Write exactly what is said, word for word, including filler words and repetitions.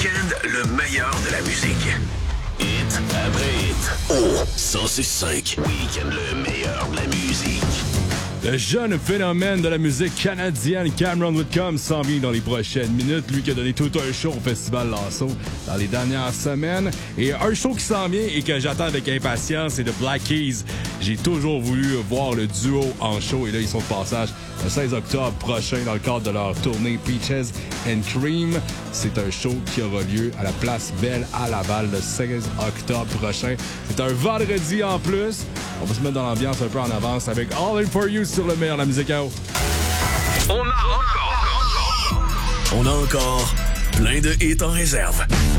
week-end, le meilleur de la musique. Hit après hit. Oh, cent six cinq. Week-end, le meilleur de la musique. Le jeune phénomène de la musique canadienne Cameron Whitcomb s'en vient dans les prochaines minutes. Lui qui a donné tout un show au Festival Lasso dans les dernières semaines. Et un show qui s'en vient et que j'attends avec impatience, c'est de Black Keys. J'ai toujours voulu voir le duo en show et là, ils sont de passage le seize octobre prochain dans le cadre de leur tournée Peaches and Cream. C'est un show qui aura lieu à la Place Belle à Laval le seize octobre prochain. C'est un vendredi en plus. On va se mettre dans l'ambiance un peu en avance avec All In For You sur le meilleur de la musique à eau. On a encore, on a encore plein de hits en réserve.